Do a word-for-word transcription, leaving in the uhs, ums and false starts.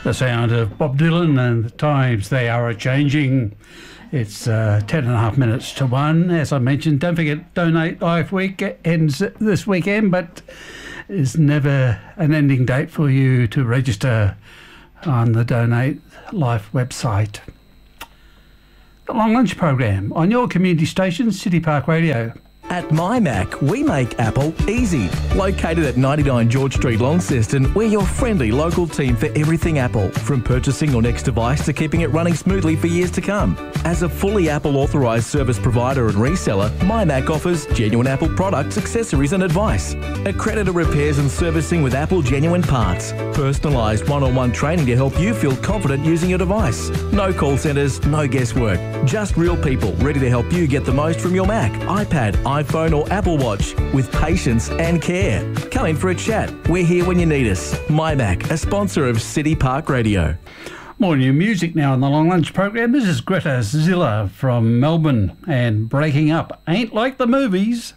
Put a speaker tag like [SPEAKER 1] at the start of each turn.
[SPEAKER 1] The sound of Bob Dylan, and the times they are a-changing. It's uh, ten and a half minutes to one. As I mentioned, don't forget Donate Life Week ends this weekend, but there's never an ending date for you to register on the Donate Life website. The Long Lunch Program on your community station, City Park Radio.
[SPEAKER 2] At MyMac, we make Apple easy. Located at ninety-nine George Street, Launceston, we're your friendly local team for everything Apple, from purchasing your next device to keeping it running smoothly for years to come. As a fully Apple authorised service provider and reseller, MyMac offers genuine Apple products, accessories and advice. Accredited repairs and servicing with Apple genuine parts. Personalised one-on-one training to help you feel confident using your device. No call centres, no guesswork. Just real people ready to help you get the most from your Mac, iPad, iPhone or Apple Watch with patience and care. Come in for a chat. We're here when you need us. MyMac, a sponsor of City Park Radio.
[SPEAKER 1] More new music now on the Long Lunch Program. This is Greta Zilla from Melbourne and Breaking Up Ain't Like the Movies.